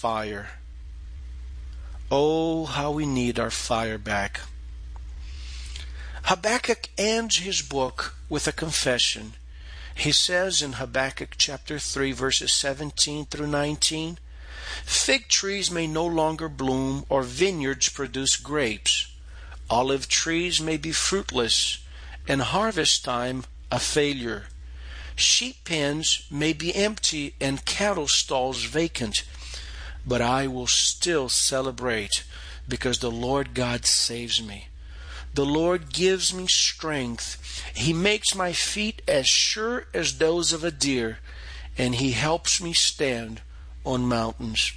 fire. Oh, how we need our fire back. Habakkuk ends his book with a confession. He says in Habakkuk chapter 3, verses 17 through 19, "Fig trees may no longer bloom, or vineyards produce grapes. Olive trees may be fruitless, and harvest time a failure. Sheep pens may be empty, and cattle stalls vacant. But I will still celebrate, because the Lord God saves me. The Lord gives me strength. He makes my feet as sure as those of a deer, and He helps me stand on mountains."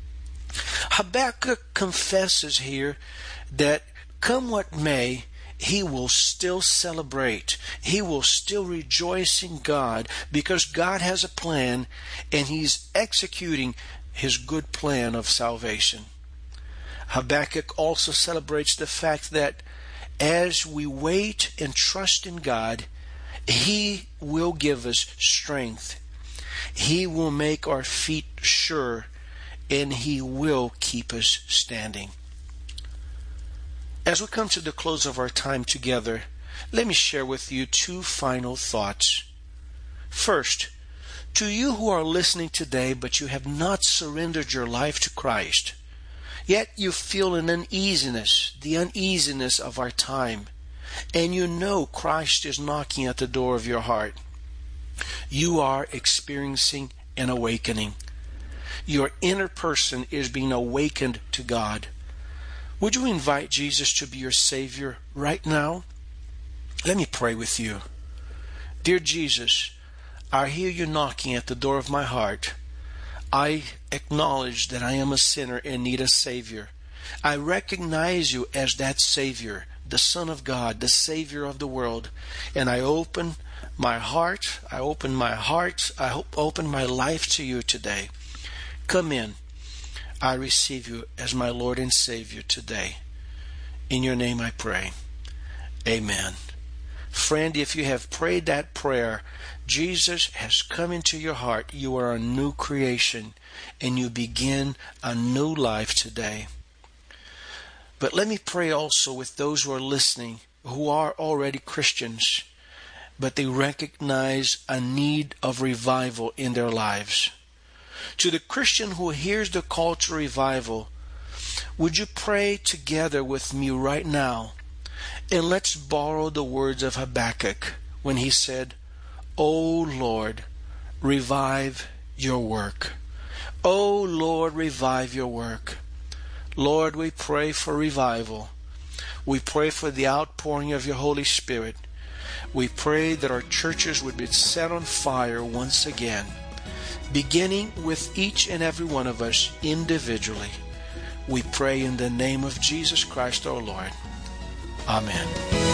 Habakkuk confesses here that come what may, he will still celebrate. He will still rejoice in God, because God has a plan, and He's executing His good plan of salvation. Habakkuk also celebrates the fact that as we wait and trust in God, He will give us strength. He will make our feet sure, and He will keep us standing. As we come to the close of our time together, let me share with you two final thoughts. First, to you who are listening today but you have not surrendered your life to Christ, yet you feel an uneasiness, the uneasiness of our time, and you know Christ is knocking at the door of your heart. You are experiencing an awakening. Your inner person is being awakened to God. Would you invite Jesus to be your Savior right now? Let me pray with you. Dear Jesus, I hear you knocking at the door of my heart. I acknowledge that I am a sinner and need a Savior. I recognize you as that Savior, the Son of God, the Savior of the world. And I open my heart, I open my life to you today. Come in. I receive you as my Lord and Savior today. In your name I pray. Amen. Friend, if you have prayed that prayer, Jesus has come into your heart. You are a new creation, and you begin a new life today. But let me pray also with those who are listening, who are already Christians, but they recognize a need of revival in their lives. To the Christian who hears the call to revival, would you pray together with me right now? And let's borrow the words of Habakkuk when he said, "O Lord, revive your work. O Lord, revive your work." Lord, we pray for revival. We pray for the outpouring of your Holy Spirit. We pray that our churches would be set on fire once again, beginning with each and every one of us individually. We pray in the name of Jesus Christ our Lord. Amen.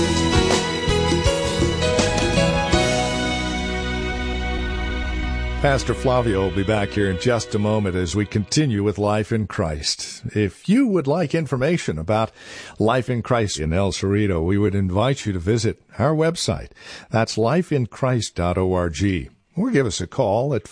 Pastor Flavio will be back here in just a moment as we continue with Life in Christ. If you would like information about Life in Christ in El Cerrito, we would invite you to visit our website. That's lifeinchrist.org. Or give us a call at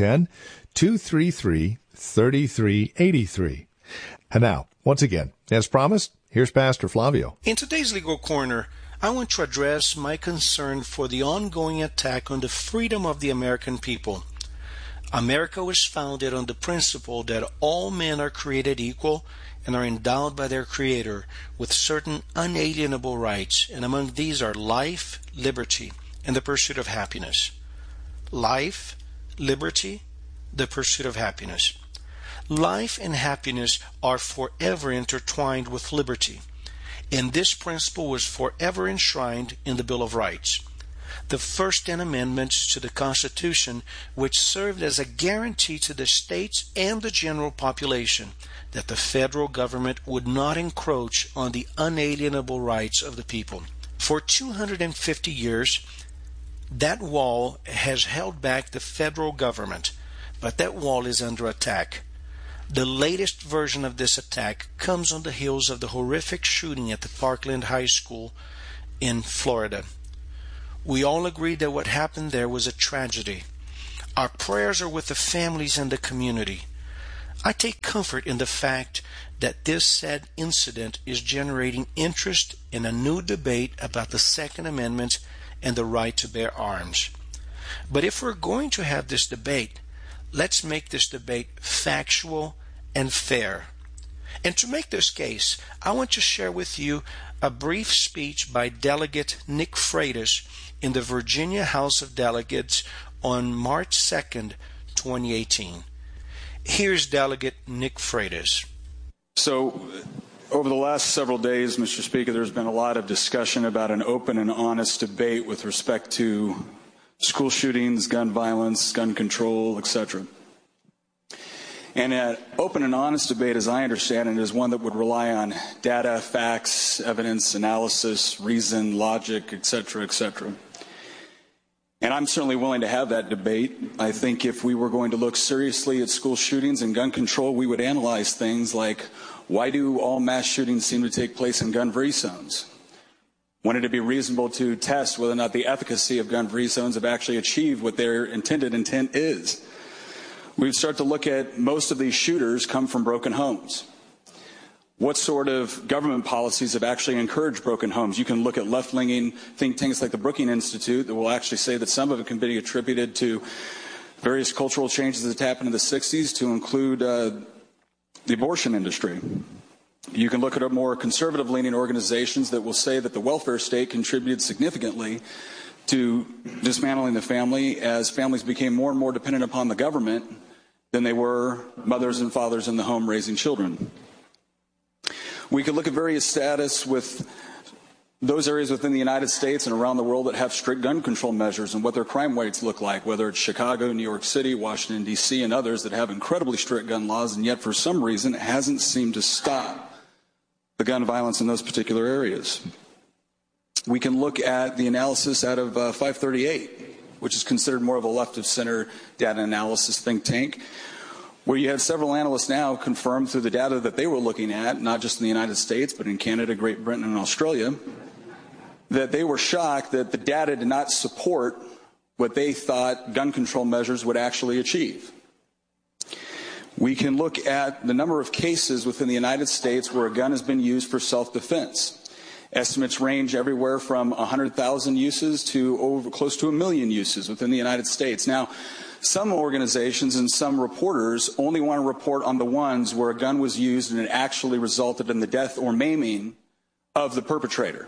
510-233-3383. And now, once again, as promised, here's Pastor Flavio. In today's Legal Corner, I want to address my concern for the ongoing attack on the freedom of the American people. America was founded on the principle that all men are created equal and are endowed by their Creator with certain unalienable rights, and among these are life, liberty, and the pursuit of happiness. Life, liberty, the pursuit of happiness. Life and happiness are forever intertwined with liberty, and this principle was forever enshrined in the Bill of Rights. The first 10 amendments to the Constitution, which served as a guarantee to the states and the general population that the federal government would not encroach on the unalienable rights of the people. For 250 years, that wall has held back the federal government, but that wall is under attack. The latest version of this attack comes on the heels of the horrific shooting at the Parkland High School in Florida. We all agree that what happened there was a tragedy. Our prayers are with the families and the community. I take comfort in the fact that this sad incident is generating interest in a new debate about the Second Amendment and the right to bear arms. But if we're going to have this debate, let's make this debate factual and fair. And to make this case, I want to share with you a brief speech by Delegate Nick Freitas in the Virginia House of Delegates on March 2nd, 2018. Here's Delegate Nick Freitas. So, over the last several days, Mr. Speaker, there's been a lot of discussion about an open and honest debate with respect to school shootings, gun violence, gun control, etc. And an open and honest debate, as I understand it, is one that would rely on data, facts, evidence, analysis, reason, logic, etc., etc. And I'm certainly willing to have that debate. I think if we were going to look seriously at school shootings and gun control, we would analyze things like, why do all mass shootings seem to take place in gun-free zones? Wouldn't it be reasonable to test whether or not the efficacy of gun-free zones have actually achieved what their intended intent is? We'd start to look at most of these shooters come from broken homes. What sort of government policies have actually encouraged broken homes? You can look at left-leaning think tanks like the Brookings Institute that will actually say that some of it can be attributed to various cultural changes that happened in the 60s, to include the abortion industry. You can look at more conservative-leaning organizations that will say that the welfare state contributed significantly to dismantling the family as families became more and more dependent upon the government than they were mothers and fathers in the home raising children. We could look at various status with those areas within the United States and around the world that have strict gun control measures and what their crime rates look like, whether it's Chicago, New York City, Washington, D.C., and others that have incredibly strict gun laws, and yet for some reason it hasn't seemed to stop the gun violence in those particular areas. We can look at the analysis out of 538, which is considered more of a left-of-center data analysis think tank, where you have several analysts now confirm through the data that they were looking at, not just in the United States, but in Canada, Great Britain, and Australia, that they were shocked that the data did not support what they thought gun control measures would actually achieve. We can look at the number of cases within the United States where a gun has been used for self-defense. Estimates range everywhere from 100,000 uses to close to 1 million uses within the United States. Now, some organizations and some reporters only want to report on the ones where a gun was used and it actually resulted in the death or maiming of the perpetrator.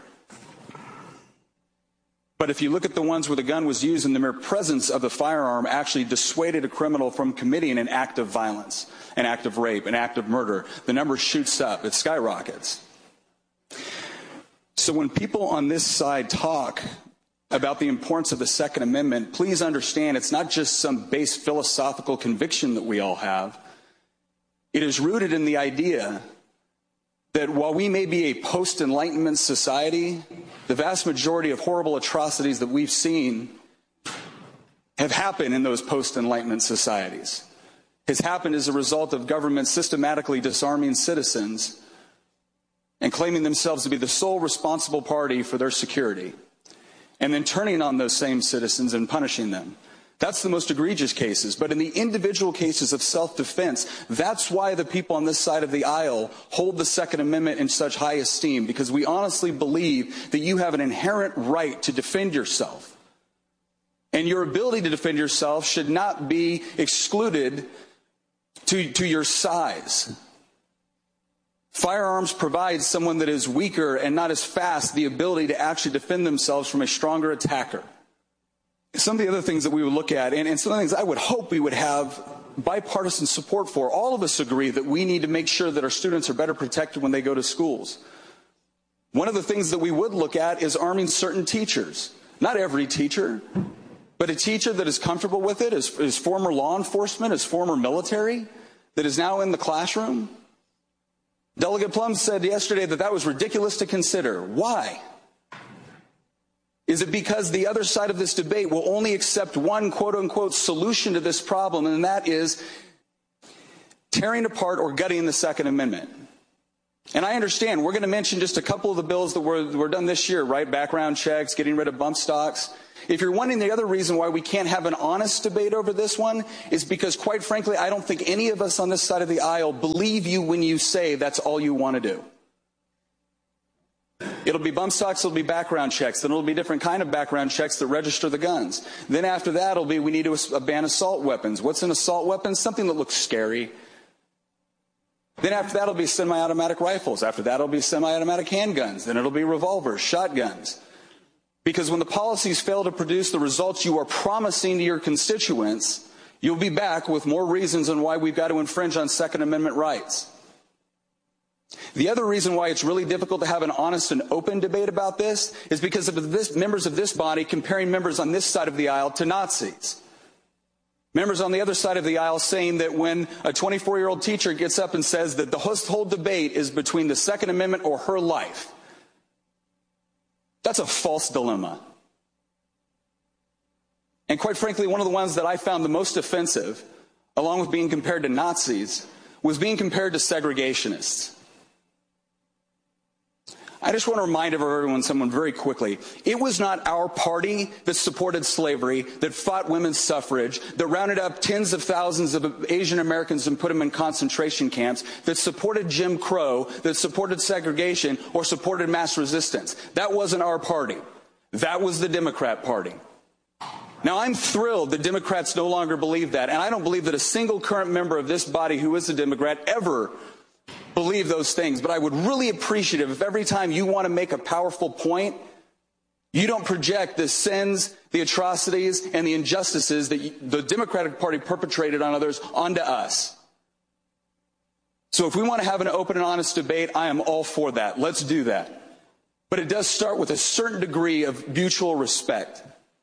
But if you look at the ones where the gun was used and the mere presence of the firearm actually dissuaded a criminal from committing an act of violence, an act of rape, an act of murder, the number shoots up, it skyrockets. So when people on this side talk about the importance of the Second Amendment, please understand it's not just some base philosophical conviction that we all have. It is rooted in the idea that while we may be a post-Enlightenment society, the vast majority of horrible atrocities that we've seen have happened in those post-Enlightenment societies. Has happened as a result of government systematically disarming citizens and claiming themselves to be the sole responsible party for their security, and then turning on those same citizens and punishing them. That's the most egregious cases. But in the individual cases of self-defense, that's why the people on this side of the aisle hold the Second Amendment in such high esteem, because we honestly believe that you have an inherent right to defend yourself. And your ability to defend yourself should not be excluded to your size. Firearms provide someone that is weaker and not as fast the ability to actually defend themselves from a stronger attacker. Some of the other things that we would look at, and some of the things I would hope we would have bipartisan support for, all of us agree that we need to make sure that our students are better protected when they go to schools. One of the things that we would look at is arming certain teachers. Not every teacher, but a teacher that is comfortable with it, is former law enforcement, is former military, that is now in the classroom. Delegate Plum said yesterday that was ridiculous to consider. Why? Is it because the other side of this debate will only accept one quote-unquote solution to this problem, and that is tearing apart or gutting the Second Amendment? And I understand, we're going to mention just a couple of the bills that were done this year, right? Background checks, getting rid of bump stocks. If you're wondering the other reason why we can't have an honest debate over this one is because, quite frankly, I don't think any of us on this side of the aisle believe you when you say that's all you want to do. It'll be bump stocks, it'll be background checks, then it'll be different kind of background checks that register the guns. Then after that, it'll be we need to ban assault weapons. What's an assault weapon? Something that looks scary. Then after that, it'll be semi-automatic rifles. After that, it'll be semi-automatic handguns. Then it'll be revolvers, shotguns. Because when the policies fail to produce the results you are promising to your constituents, you'll be back with more reasons on why we've got to infringe on Second Amendment rights. The other reason why it's really difficult to have an honest and open debate about this is because of members of this body comparing members on this side of the aisle to Nazis. Members on the other side of the aisle saying that when a 24-year-old teacher gets up and says that the whole debate is between the Second Amendment or her life, that's a false dilemma. And quite frankly, one of the ones that I found the most offensive, along with being compared to Nazis, was being compared to segregationists. I just want to remind someone very quickly, it was not our party that supported slavery, that fought women's suffrage, that rounded up tens of thousands of Asian Americans and put them in concentration camps, that supported Jim Crow, that supported segregation, or supported mass resistance. That wasn't our party. That was the Democrat Party. Now, I'm thrilled that Democrats no longer believe that, and I don't believe that a single current member of this body who is a Democrat ever believe those things, but I would really appreciate it if every time you want to make a powerful point, you don't project the sins, the atrocities, and the injustices that the Democratic Party perpetrated on others onto us. So if we want to have an open and honest debate, I am all for that. Let's do that. But it does start with a certain degree of mutual respect.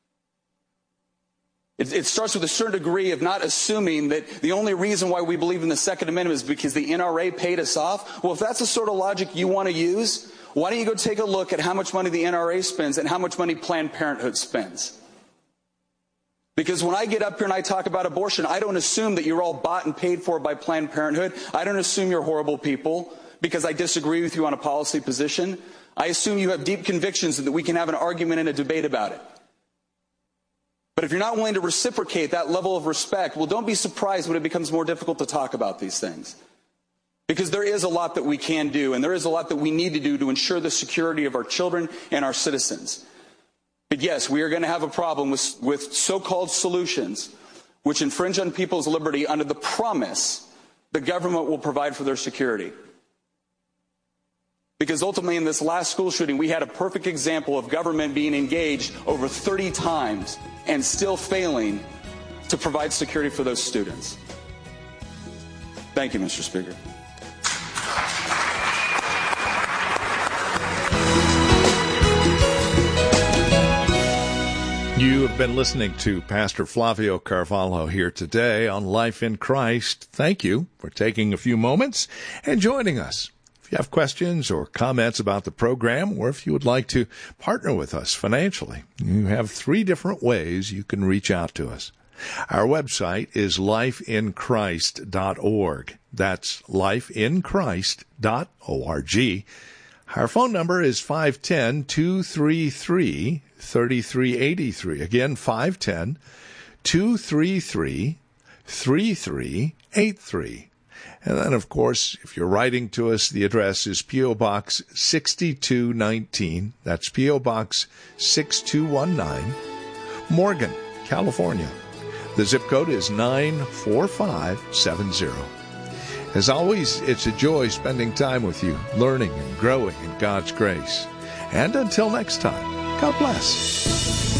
It starts with a certain degree of not assuming that the only reason why we believe in the Second Amendment is because the NRA paid us off. Well, if that's the sort of logic you want to use, why don't you go take a look at how much money the NRA spends and how much money Planned Parenthood spends? Because when I get up here and I talk about abortion, I don't assume that you're all bought and paid for by Planned Parenthood. I don't assume you're horrible people because I disagree with you on a policy position. I assume you have deep convictions and that we can have an argument and a debate about it. But if you're not willing to reciprocate that level of respect, well, don't be surprised when it becomes more difficult to talk about these things. Because there is a lot that we can do, and there is a lot that we need to do to ensure the security of our children and our citizens. But yes, we are going to have a problem with so-called solutions which infringe on people's liberty under the promise the government will provide for their security. Because ultimately in this last school shooting, we had a perfect example of government being engaged over 30 times and still failing to provide security for those students. Thank you, Mr. Speaker. You have been listening to Pastor Flavio Carvalho here today on Life in Christ. Thank you for taking a few moments and joining us. If you have questions or comments about the program, or if you would like to partner with us financially, you have 3 different ways you can reach out to us. Our website is lifeinchrist.org. That's lifeinchrist.org. Our phone number is 510-233-3383. Again, 510-233-3383. And then, of course, if you're writing to us, the address is P.O. Box 6219. That's P.O. Box 6219, Morgan, California. The zip code is 94570. As always, it's a joy spending time with you, learning and growing in God's grace. And until next time, God bless.